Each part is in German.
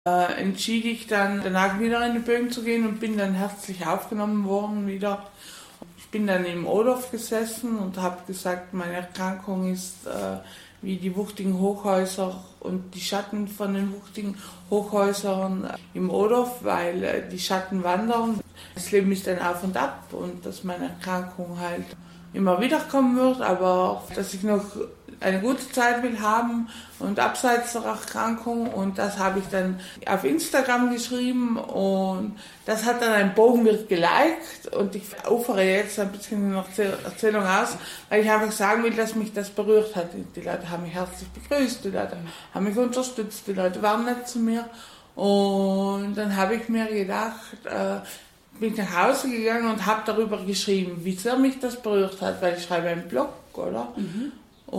entschied ich dann danach wieder in die Bögen zu gehen und bin dann herzlich aufgenommen worden wieder. Ich bin dann im Odorf gesessen und habe gesagt, meine Erkrankung ist wie die wuchtigen Hochhäuser und die Schatten von den wuchtigen Hochhäusern im Odorf, weil die Schatten wandern. Das Leben ist dann auf und ab und dass meine Erkrankung halt immer wieder kommen wird, aber dass ich noch eine gute Zeit will haben und abseits der Erkrankung, und das habe ich dann auf Instagram geschrieben und das hat dann ein Bogenwirt geliked und ich ufere jetzt ein bisschen in der Erzählung aus, weil ich einfach sagen will, dass mich das berührt hat. Die Leute haben mich herzlich begrüßt, die Leute haben mich unterstützt, die Leute waren nett zu mir und dann habe ich mir gedacht, bin nach Hause gegangen und habe darüber geschrieben, wie sehr mich das berührt hat, weil ich schreibe einen Blog, oder? Mhm.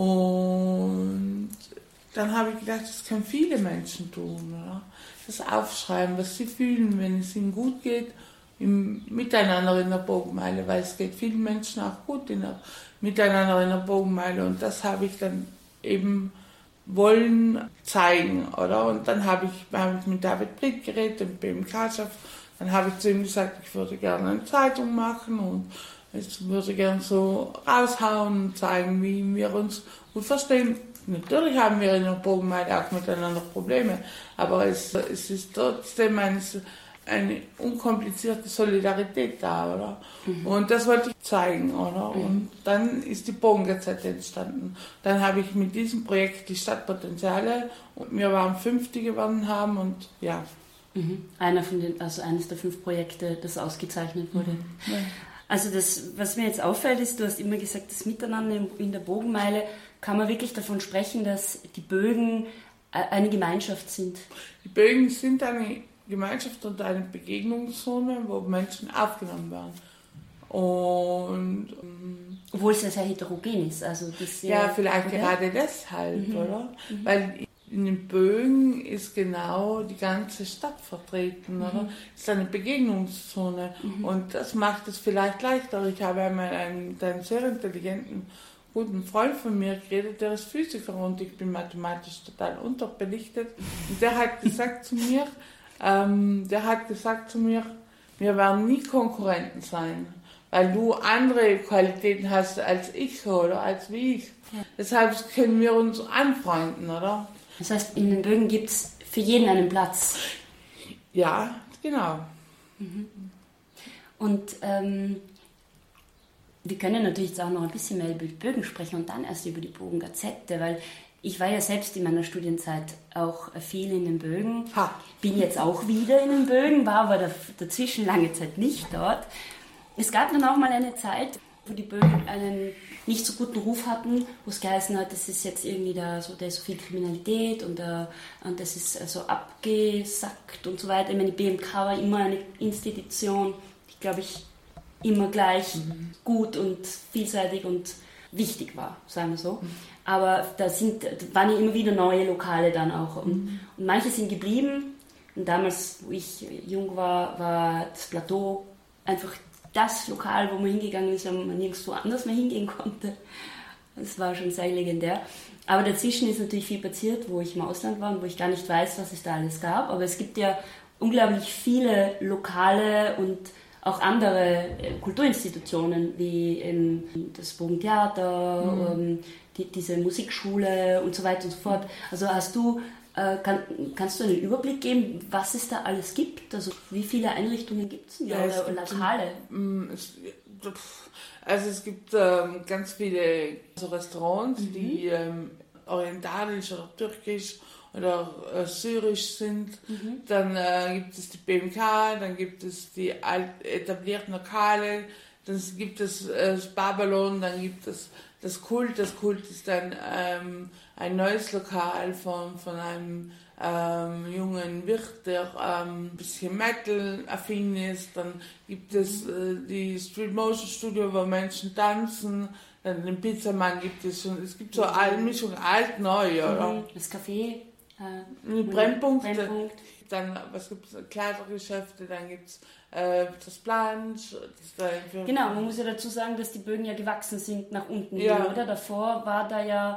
Und dann habe ich gedacht, das können viele Menschen tun, oder? Das Aufschreiben, was sie fühlen, wenn es ihnen gut geht, im Miteinander in der Bogenmeile, weil es geht vielen Menschen auch gut miteinander in der Bogenmeile und das habe ich dann eben wollen zeigen, oder? Und dann habe ich mit David Britt geredet, dem BMK-Chef. Dann habe ich zu ihm gesagt, ich würde gerne eine Zeitung machen und ich würde gerne so raushauen und zeigen, wie wir uns gut verstehen. Natürlich haben wir in der Bogenmeile auch miteinander Probleme, aber es ist trotzdem eine unkomplizierte Solidarität da, oder? Mhm. Und das wollte ich zeigen, oder? Mhm. Und dann ist die Bogengazette entstanden. Dann habe ich mit diesem Projekt die Stadtpotenziale, und wir waren 5, die gewonnen haben, und ja. Mhm. Eines der 5 Projekte, das ausgezeichnet wurde. Mhm. Ja. Also das, was mir jetzt auffällt, ist, du hast immer gesagt, das Miteinander in der Bogenmeile, kann man wirklich davon sprechen, dass die Bögen eine Gemeinschaft sind? Die Bögen sind eine Gemeinschaft und eine Begegnungszone, wo Menschen aufgenommen werden. Und obwohl es ja sehr heterogen ist. Also das ja, vielleicht oder? Gerade deshalb, oder? Mhm. Weil in den Bögen ist genau die ganze Stadt vertreten, oder? Es ist eine Begegnungszone und das macht es vielleicht leichter. Ich habe einmal einen sehr intelligenten, guten Freund von mir geredet, der ist Physiker und ich bin mathematisch total unterbelichtet. Und der hat gesagt zu mir, wir werden nie Konkurrenten sein, weil du andere Qualitäten hast als ich oder als wie ich. Ja. Deshalb können wir uns anfreunden, oder? Das heißt, in den Bögen gibt es für jeden einen Platz. Ja, genau. Mhm. Und wir können natürlich jetzt auch noch ein bisschen mehr über die Bögen sprechen und dann erst über die Bogengazette, weil ich war ja selbst in meiner Studienzeit auch viel in den Bögen, bin jetzt auch wieder in den Bögen, war aber dazwischen lange Zeit nicht dort. Es gab dann auch mal eine Zeit, wo die Bögen einen nicht so guten Ruf hatten, wo es geheißen hat, das ist jetzt irgendwie da ist so viel Kriminalität und das ist so abgesackt und so weiter. Ich meine, die BMK war immer eine Institution, die, glaube ich, immer gleich gut und vielseitig und wichtig war, sagen wir so. Aber da waren ja immer wieder neue Lokale dann auch. Und manche sind geblieben. Und damals, wo ich jung war, war das Plateau einfach das Lokal, wo man hingegangen ist, weil man nirgendwo anders mehr hingehen konnte. Das war schon sehr legendär. Aber dazwischen ist natürlich viel passiert, wo ich im Ausland war und wo ich gar nicht weiß, was es da alles gab. Aber es gibt ja unglaublich viele Lokale und auch andere Kulturinstitutionen, wie das Bogentheater, diese Musikschule und so weiter und so fort. Also kannst du einen Überblick geben, was es da alles gibt? Also wie viele Einrichtungen gibt es ja, oder Lokale? Also es gibt ganz viele Restaurants, die orientalisch oder türkisch oder syrisch sind. Dann gibt es die BMK, dann gibt es die etablierten Lokale, dann gibt es das Babylon, dann gibt es das Kult. Das Kult ist dann ein neues Lokal von einem jungen Wirt, der ein bisschen Metal-affin ist. Dann gibt es die Street Motion Studio, wo Menschen tanzen. Dann den Pizzamann gibt es schon. Es gibt so eine Mischung alt-neu, oder? Das Café. Brennpunkt. Dann, was gibt es? Kleidergeschäfte, dann gibt es das Plansch. Genau, man muss ja dazu sagen, dass die Bögen ja gewachsen sind nach unten hin, oder? Davor war da ja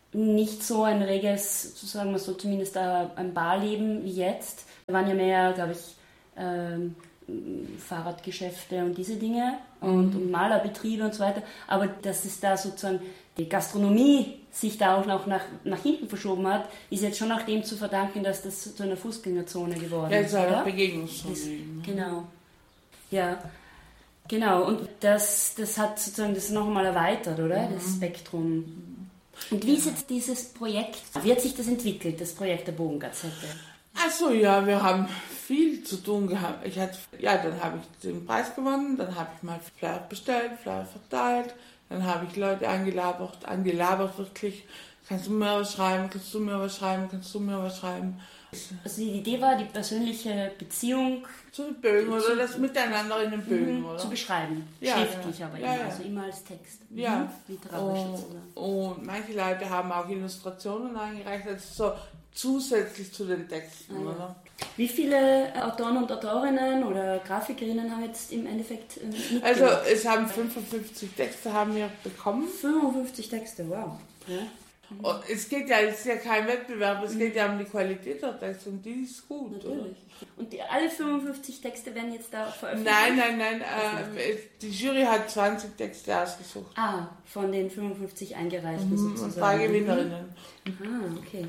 nicht so ein reges, so sagen wir so, zumindest ein Barleben wie jetzt. Da waren ja mehr, glaube ich, Fahrradgeschäfte und diese Dinge und Malerbetriebe und so weiter. Aber dass es da sozusagen die Gastronomie sich da auch noch nach hinten verschoben hat, ist jetzt schon auch dem zu verdanken, dass das zu einer Fußgängerzone geworden ist. Ja, es ist eine Begegnungszone. Genau. Ja, genau. Und das hat sozusagen das noch einmal erweitert, oder? Das Spektrum. Und wie ist jetzt dieses Projekt? Wie hat sich das entwickelt, das Projekt der Bogengazette? Also ja, wir haben viel zu tun gehabt. Dann habe ich den Preis gewonnen, dann habe ich mal Flyer bestellt, Flyer verteilt, dann habe ich Leute angelabert wirklich. Kannst du mir was schreiben, kannst du mir was schreiben, kannst du mir was schreiben. Also die Idee war, die persönliche Beziehung zu den Bögen oder das Miteinander in den Bögen, oder? Zu beschreiben, ja, schriftlich aber immer, also immer als Text. Ja. Literarisch sozusagen. Und manche Leute haben auch Illustrationen eingereicht, also so zusätzlich zu den Texten, oder? Wie viele Autoren und Autorinnen oder Grafikerinnen haben jetzt im Endeffekt mitgemacht? Also es haben 55 Texte haben wir bekommen. 55 Texte, wow. Ja. Und es ist ja kein Wettbewerb, es geht ja um die Qualität der Texte und die ist gut. Natürlich. Oder? Und alle 55 Texte werden jetzt da veröffentlicht? Nein. Die Jury hat 20 Texte ausgesucht. Von den 55 eingereichten sozusagen. Und 3 Gewinnerinnen. Okay.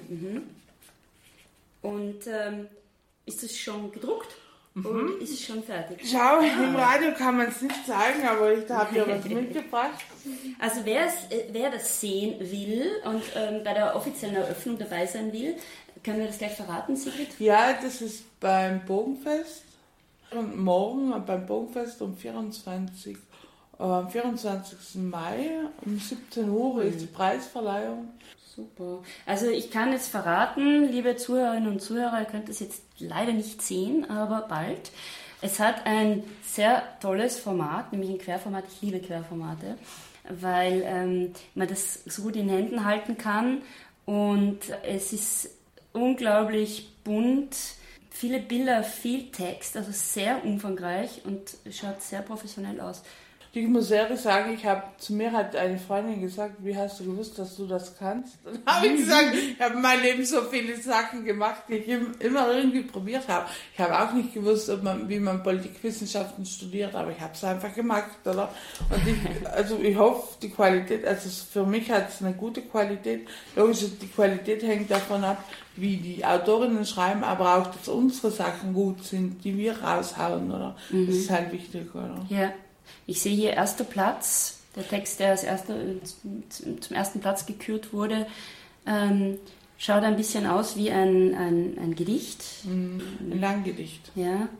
Und ist es schon gedruckt? Und ist es schon fertig? Schau, im Radio kann man es nicht zeigen, aber ich habe hier was mitgebracht. Also wer das sehen will und bei der offiziellen Eröffnung dabei sein will, können wir das gleich verraten, Sigrid? Ja, das ist beim Bogenfest. Und morgen beim Bogenfest am 24. Mai um 17 Uhr ist die Preisverleihung. Super. Also ich kann jetzt verraten, liebe Zuhörerinnen und Zuhörer, ihr könnt es jetzt leider nicht sehen, aber bald. Es hat ein sehr tolles Format, nämlich ein Querformat. Ich liebe Querformate, weil man das so gut in Händen halten kann und es ist unglaublich bunt. Viele Bilder, viel Text, also sehr umfangreich und schaut sehr professionell aus. Ich muss ehrlich sagen, zu mir hat eine Freundin gesagt, wie hast du gewusst, dass du das kannst? Dann habe ich gesagt, ich habe in meinem Leben so viele Sachen gemacht, die ich immer irgendwie probiert habe. Ich habe auch nicht gewusst, wie man Politikwissenschaften studiert, aber ich habe es einfach gemacht, oder? Und ich hoffe, die Qualität, also für mich hat es eine gute Qualität. Logisch, die Qualität hängt davon ab, wie die Autorinnen schreiben, aber auch, dass unsere Sachen gut sind, die wir raushauen, oder? Das ist halt wichtig, oder? Ja. Ich sehe hier erster Platz, der Text, der zum ersten Platz gekürt wurde, schaut ein bisschen aus wie ein Gedicht. Ein Langgedicht. Ja.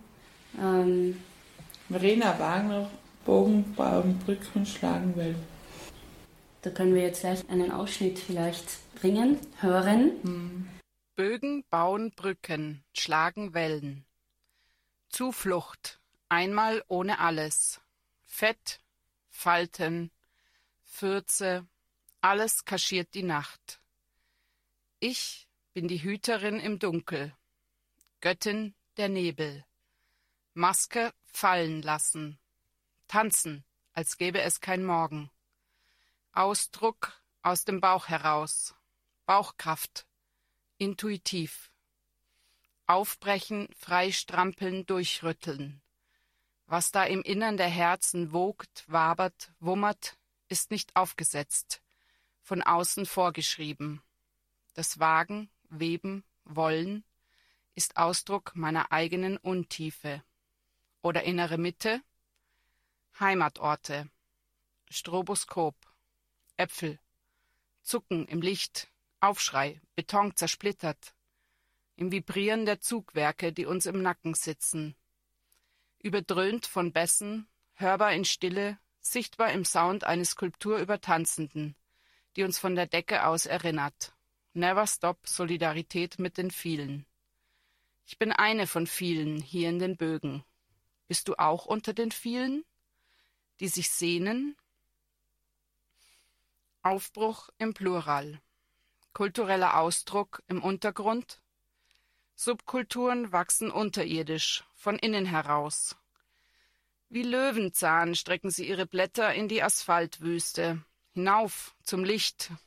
Verena Wagner, Bogen, Bauen, Brücken, Schlagen Wellen. Da können wir jetzt gleich einen Ausschnitt vielleicht hören. Bögen bauen Brücken, schlagen Wellen. Zuflucht, einmal ohne alles. Fett, Falten, Fürze, alles kaschiert die Nacht. Ich bin die Hüterin im Dunkel, Göttin der Nebel. Maske fallen lassen, tanzen, als gäbe es kein Morgen. Ausdruck aus dem Bauch heraus, Bauchkraft, intuitiv. Aufbrechen, frei strampeln, durchrütteln. Was da im Innern der Herzen wogt, wabert, wummert, ist nicht aufgesetzt, von außen vorgeschrieben. Das Wagen, Weben, Wollen ist Ausdruck meiner eigenen Untiefe. Oder innere Mitte, Heimatorte, Stroboskop, Äpfel, Zucken im Licht, Aufschrei, Beton zersplittert, im Vibrieren der Zugwerke, die uns im Nacken sitzen. Überdröhnt von Bässen, hörbar in Stille, sichtbar im Sound eine Skulptur über Tanzenden, die uns von der Decke aus erinnert. Never stop Solidarität mit den vielen. Ich bin eine von vielen hier in den Bögen. Bist du auch unter den vielen, die sich sehnen? Aufbruch im Plural. Kultureller Ausdruck im Untergrund. Subkulturen wachsen unterirdisch, von innen heraus. Wie Löwenzahn strecken sie ihre Blätter in die Asphaltwüste, hinauf zum Licht.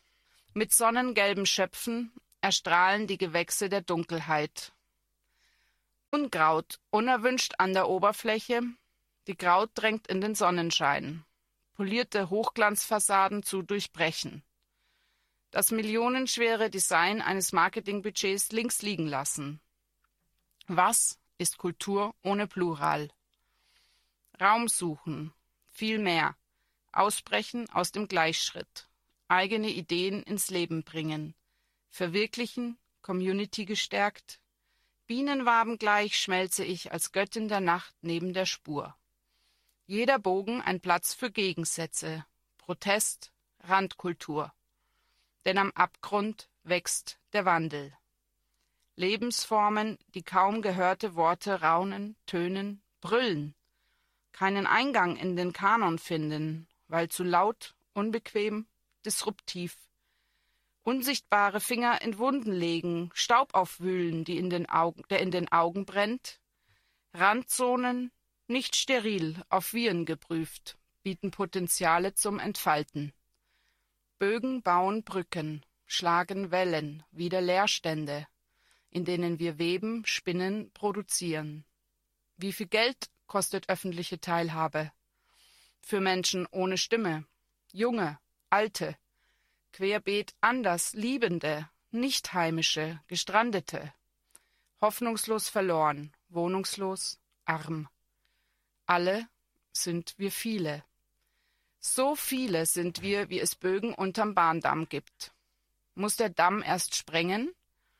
Mit sonnengelben Schöpfen erstrahlen die Gewächse der Dunkelheit. Unkraut, unerwünscht an der Oberfläche, die Kraut drängt in den Sonnenschein, polierte Hochglanzfassaden zu durchbrechen. Das millionenschwere Design eines Marketingbudgets links liegen lassen. Was ist Kultur ohne Plural? Raum suchen, viel mehr, ausbrechen aus dem Gleichschritt, eigene Ideen ins Leben bringen, verwirklichen, Community gestärkt. Bienenwaben gleich schmelze ich als Göttin der Nacht neben der Spur. Jeder Bogen ein Platz für Gegensätze, Protest, Randkultur. Denn am Abgrund wächst der Wandel. Lebensformen, die kaum gehörte Worte raunen, tönen, brüllen, keinen Eingang in den Kanon finden, weil zu laut, unbequem, disruptiv. Unsichtbare Finger in Wunden legen, Staub aufwühlen, der in den Augen brennt. Randzonen, nicht steril, auf Viren geprüft, bieten Potenziale zum Entfalten. Bögen bauen Brücken, schlagen Wellen, wieder Leerstände, in denen wir weben, spinnen, produzieren. Wie viel Geld kostet öffentliche Teilhabe? Für Menschen ohne Stimme, Junge, Alte, querbeet anders Liebende, Nicht-Heimische, Gestrandete, hoffnungslos verloren, wohnungslos, arm. Alle sind wir viele. So viele sind wir, wie es Bögen unterm Bahndamm gibt. Muss der Damm erst sprengen?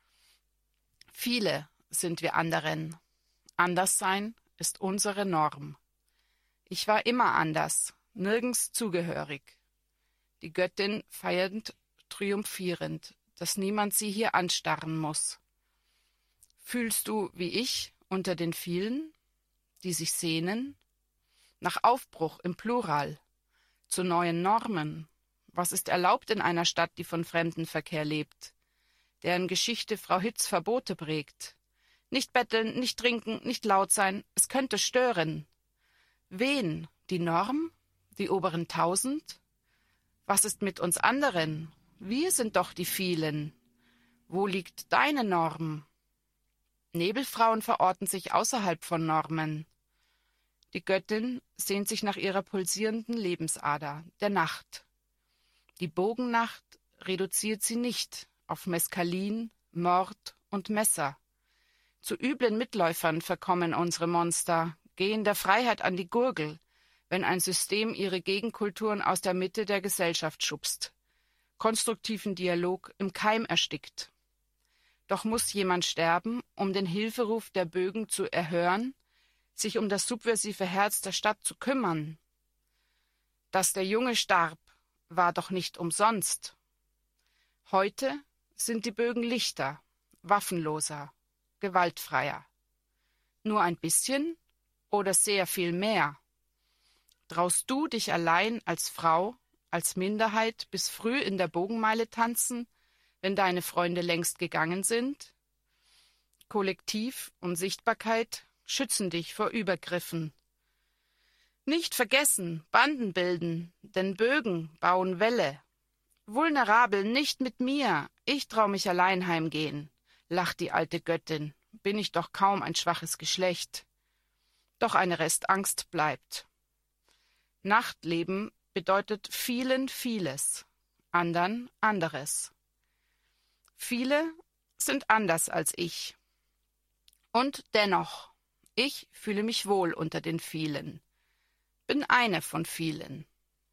Viele sind wir anderen. Anderssein ist unsere Norm. Ich war immer anders, nirgends zugehörig. Die Göttin feiernd, triumphierend, dass niemand sie hier anstarren muss. Fühlst du, wie ich, unter den vielen, die sich sehnen? Nach Aufbruch im Plural, zu neuen Normen. Was ist erlaubt in einer Stadt, die von Fremdenverkehr lebt, deren Geschichte Frau Hitz Verbote prägt? Nicht betteln, nicht trinken, nicht laut sein, es könnte stören. Wen? Die Norm? Die oberen 1000? Was ist mit uns anderen? Wir sind doch die vielen. Wo liegt deine Norm? Nebelfrauen verorten sich außerhalb von Normen. Die Göttin sehnt sich nach ihrer pulsierenden Lebensader, der Nacht. Die Bogennacht reduziert sie nicht auf Meskalin, Mord und Messer. Zu üblen Mitläufern verkommen unsere Monster, gehen der Freiheit an die Gurgel, wenn ein System ihre Gegenkulturen aus der Mitte der Gesellschaft schubst, konstruktiven Dialog im Keim erstickt. Doch muss jemand sterben, um den Hilferuf der Bögen zu erhören, sich um das subversive Herz der Stadt zu kümmern. Dass der Junge starb, war doch nicht umsonst. Heute sind die Bögen lichter, waffenloser, gewaltfreier. Nur ein bisschen oder sehr viel mehr? Traust du dich allein als Frau, als Minderheit bis früh in der Bogenmeile tanzen, wenn deine Freunde längst gegangen sind? Kollektiv und Sichtbarkeit schützen dich vor Übergriffen. Nicht vergessen, Banden bilden, denn Bögen bauen Wälle. Vulnerabel nicht mit mir, ich trau mich allein heimgehen, lacht die alte Göttin, bin ich doch kaum ein schwaches Geschlecht. Doch eine Restangst bleibt. Nachtleben bedeutet vielen vieles, andern anderes. Viele sind anders als ich. Und dennoch, ich fühle mich wohl unter den vielen, bin eine von vielen.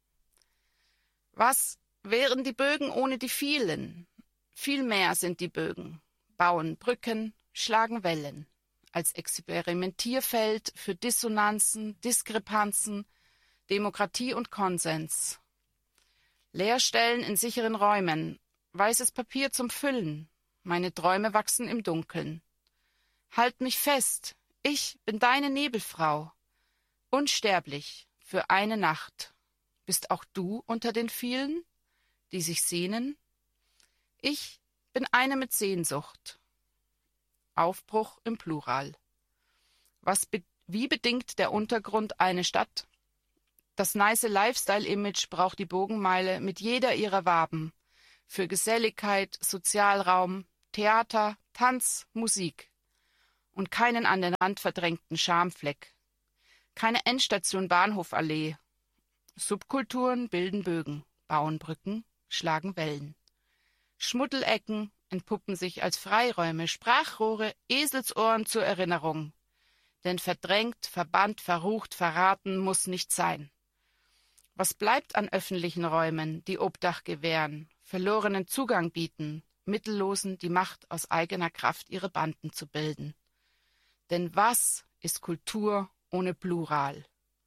Was wären die Bögen ohne die vielen? Viel mehr sind die Bögen, bauen Brücken, schlagen Wellen, als Experimentierfeld für Dissonanzen, Diskrepanzen, Demokratie und Konsens. Leerstellen in sicheren Räumen, weißes Papier zum Füllen, meine Träume wachsen im Dunkeln. Halt mich fest, ich bin deine Nebelfrau, unsterblich für eine Nacht. Bist auch du unter den vielen, die sich sehnen? Ich bin eine mit Sehnsucht. Aufbruch im Plural. Wie bedingt der Untergrund eine Stadt? Das nice Lifestyle-Image braucht die Bogenmeile mit jeder ihrer Waben. für Geselligkeit, Sozialraum, Theater, Tanz, Musik und keinen an den Rand verdrängten Schamfleck. Keine Endstation Bahnhofallee. Subkulturen bilden Bögen, bauen Brücken, schlagen Wellen. Schmuddelecken entpuppen sich als Freiräume, Sprachrohre, Eselsohren zur Erinnerung. Denn verdrängt, verbannt, verrucht, verraten muss nicht sein. Was bleibt an öffentlichen Räumen, die Obdach gewähren, verlorenen Zugang bieten, Mittellosen die Macht aus eigener Kraft ihre Banden zu bilden? Denn was ist Kultur ohne Plural?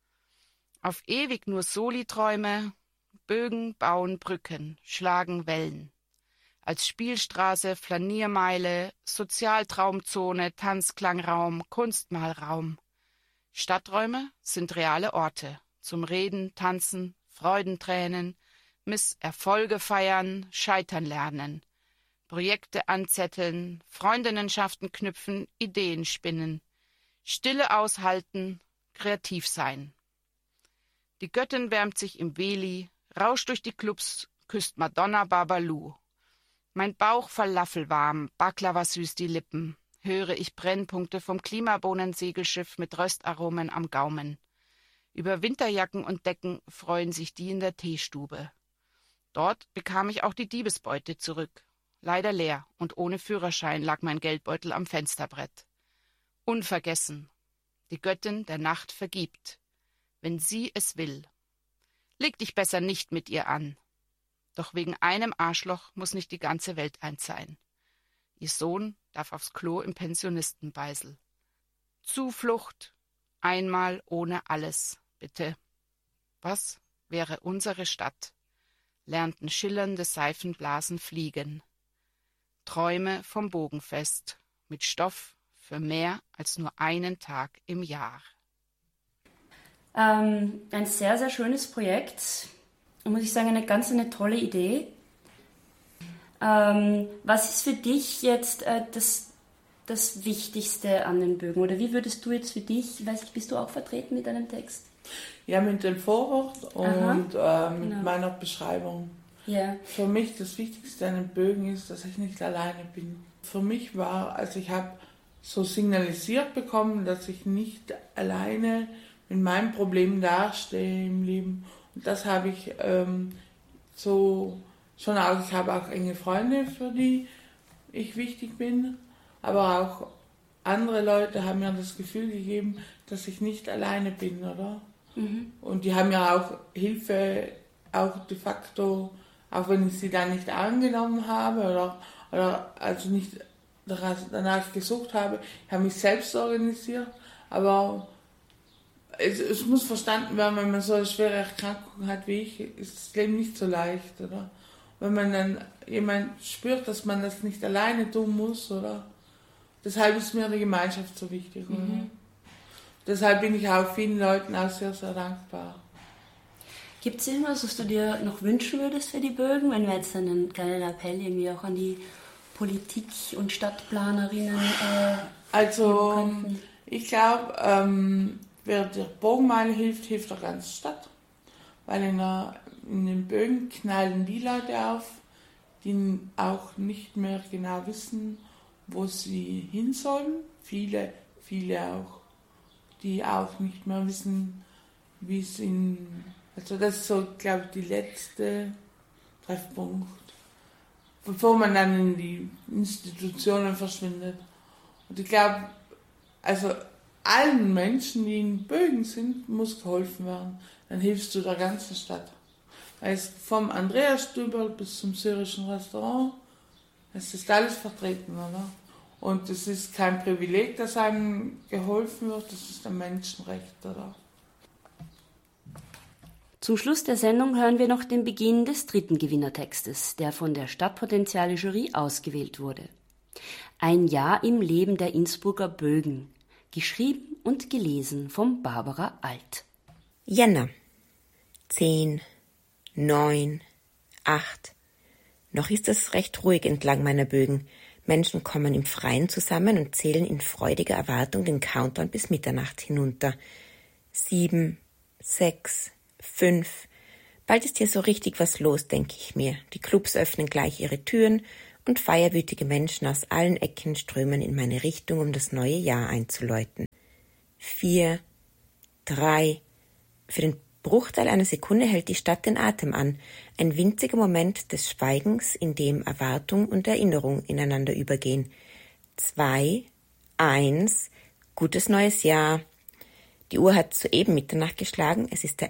Auf ewig nur Soliträume, Bögen bauen Brücken, schlagen Wellen. Als Spielstraße, Flaniermeile, Sozialtraumzone, Tanzklangraum, Kunstmalraum. Stadträume sind reale Orte zum Reden, Tanzen, Freudentränen, Misserfolge feiern, Scheitern lernen, Projekte anzetteln, Freundinnenschaften knüpfen, Ideen spinnen, Stille aushalten, kreativ sein. Die Göttin wärmt sich im Weli, rauscht durch die Clubs, küsst Madonna Babalu. Mein Bauch falafelwarm, Baklava süß die Lippen, höre ich Brennpunkte vom Klimabohnensegelschiff mit Röstaromen am Gaumen. Über Winterjacken und Decken freuen sich die in der Teestube. Dort bekam ich auch die Diebesbeute zurück. Leider leer und ohne Führerschein lag mein Geldbeutel am Fensterbrett. Unvergessen. Die Göttin der Nacht vergibt, wenn sie es will. Leg dich besser nicht mit ihr an. Doch wegen einem Arschloch muss nicht die ganze Welt eins sein. Ihr Sohn darf aufs Klo im Pensionistenbeisel. Zuflucht, einmal ohne alles, bitte. Was wäre unsere Stadt? Lernten schillernde Seifenblasen fliegen. Träume vom Bogenfest, mit Stoff für mehr als nur einen Tag im Jahr. Ein sehr, sehr schönes Projekt. Muss ich sagen, eine tolle Idee. Was ist für dich jetzt das Wichtigste an den Bögen? Oder wie würdest du jetzt für dich, weiß ich, bist du auch vertreten mit deinem Text? Ja, mit dem Vorwort und mit meiner Beschreibung. Ja. Für mich das Wichtigste an den Bögen ist, dass ich nicht alleine bin. Für mich war, also ich habe so signalisiert bekommen, dass ich nicht alleine mit meinem Problem dastehe im Leben. Und das habe ich so schon auch, ich habe auch enge Freunde, für die ich wichtig bin, aber auch andere Leute haben mir das Gefühl gegeben, dass ich nicht alleine bin, oder? Mhm. Und die haben ja auch Hilfe, auch de facto, auch wenn ich sie dann nicht angenommen habe oder also nicht danach gesucht habe, ich habe mich selbst organisiert, aber es muss verstanden werden, wenn man so eine schwere Erkrankung hat wie ich, ist das Leben nicht so leicht, oder? Wenn man dann jemand spürt, dass man das nicht alleine tun muss, oder? Deshalb ist mir die Gemeinschaft so wichtig, oder? Mhm. Deshalb bin ich auch vielen Leuten auch sehr, sehr dankbar. Gibt es irgendwas, was du dir noch wünschen würdest für die Bögen, wenn wir jetzt einen kleinen Appell irgendwie auch an die Politik und Stadtplanerinnen also, ich glaube, wer der Bogenmeile hilft der ganzen Stadt. Weil in den Bögen knallen die Leute auf, die auch nicht mehr genau wissen, wo sie hin sollen. Viele auch, die auch nicht mehr wissen, wie es also das ist so, glaube ich, die letzte Treffpunkt, bevor man dann in die Institutionen verschwindet. Und ich glaube, also allen Menschen, die in Bögen sind, muss geholfen werden. Dann hilfst du der ganzen Stadt. Weil es vom Andreasstüberl bis zum syrischen Restaurant, es ist alles vertreten, oder? Und es ist kein Privileg, dass einem geholfen wird, das ist ein Menschenrecht, oder? Zum Schluss der Sendung hören wir noch den Beginn des dritten Gewinnertextes, der von der Stadtpotenziale Jury ausgewählt wurde. Ein Jahr im Leben der Innsbrucker Bögen. Geschrieben und gelesen von Barbara Alt. Jänner. 10, 9, 8. Noch ist es recht ruhig entlang meiner Bögen. Menschen kommen im Freien zusammen und zählen in freudiger Erwartung den Countdown bis Mitternacht hinunter. 7, 6, 5. Bald ist hier so richtig was los, denke ich mir. Die Clubs öffnen gleich ihre Türen und feierwütige Menschen aus allen Ecken strömen in meine Richtung, um das neue Jahr einzuläuten. 4, 3, für den Bruchteil einer Sekunde hält die Stadt den Atem an. Ein winziger Moment des Schweigens, in dem Erwartung und Erinnerung ineinander übergehen. 2, 1, gutes neues Jahr. Die Uhr hat soeben Mitternacht geschlagen. Es ist der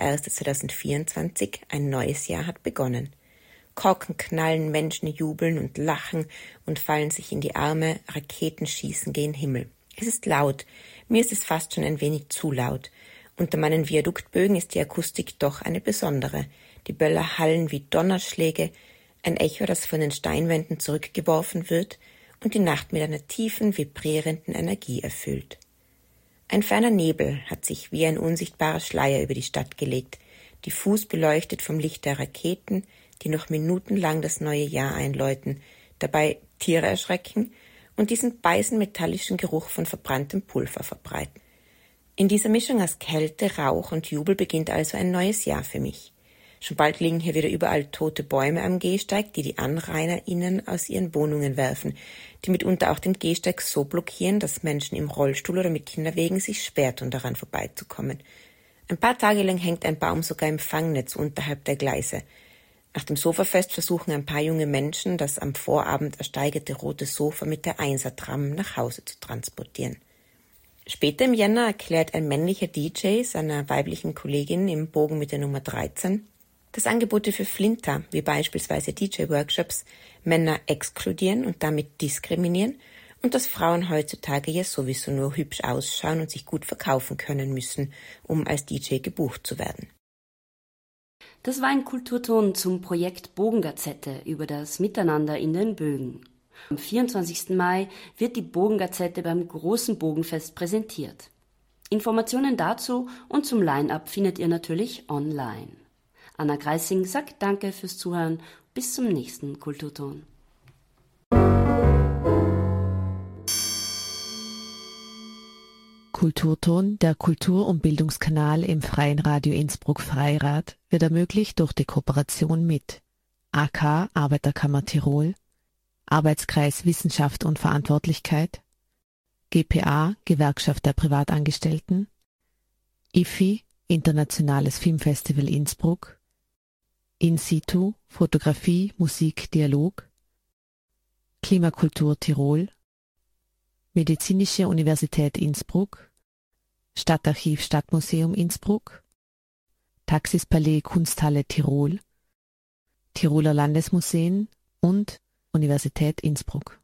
1.1.2024. Ein neues Jahr hat begonnen. Korken knallen, Menschen jubeln und lachen und fallen sich in die Arme, Raketen schießen gen Himmel. Es ist laut. Mir ist es fast schon ein wenig zu laut. Unter meinen Viaduktbögen ist die Akustik doch eine besondere. Die Böller hallen wie Donnerschläge, ein Echo, das von den Steinwänden zurückgeworfen wird und die Nacht mit einer tiefen, vibrierenden Energie erfüllt. Ein feiner Nebel hat sich wie ein unsichtbarer Schleier über die Stadt gelegt, diffus beleuchtet vom Licht der Raketen, die noch minutenlang das neue Jahr einläuten, dabei Tiere erschrecken und diesen beißen metallischen Geruch von verbranntem Pulver verbreiten. In dieser Mischung aus Kälte, Rauch und Jubel beginnt also ein neues Jahr für mich. Schon bald liegen hier wieder überall tote Bäume am Gehsteig, die AnrainerInnen aus ihren Wohnungen werfen, die mitunter auch den Gehsteig so blockieren, dass Menschen im Rollstuhl oder mit Kinderwegen sich schwer tun, daran vorbeizukommen. Ein paar Tage lang hängt ein Baum sogar im Fangnetz unterhalb der Gleise. Nach dem Sofafest versuchen ein paar junge Menschen, das am Vorabend ersteigerte rote Sofa mit der Einser-Tram nach Hause zu transportieren. Später im Jänner erklärt ein männlicher DJ seiner weiblichen Kollegin im Bogen mit der Nummer 13, dass Angebote für Flinter, wie beispielsweise DJ-Workshops, Männer exkludieren und damit diskriminieren und dass Frauen heutzutage ja sowieso nur hübsch ausschauen und sich gut verkaufen können müssen, um als DJ gebucht zu werden. Das war ein Kulturton zum Projekt Bogengazette über das Miteinander in den Bögen. Am 24. Mai wird die Bogengazette beim großen Bogenfest präsentiert. Informationen dazu und zum Line-Up findet ihr natürlich online. Anna Greising sagt Danke fürs Zuhören. Bis zum nächsten Kulturton. Kulturton, der Kultur- und Bildungskanal im Freien Radio Innsbruck Freirad, wird ermöglicht durch die Kooperation mit AK Arbeiterkammer Tirol, Arbeitskreis Wissenschaft und Verantwortlichkeit, GPA Gewerkschaft der Privatangestellten, IFI Internationales Filmfestival Innsbruck, In situ Fotografie, Musik, Dialog, Klimakultur Tirol, Medizinische Universität Innsbruck, Stadtarchiv Stadtmuseum Innsbruck, Taxispalais Kunsthalle Tirol, Tiroler Landesmuseen und Universität Innsbruck.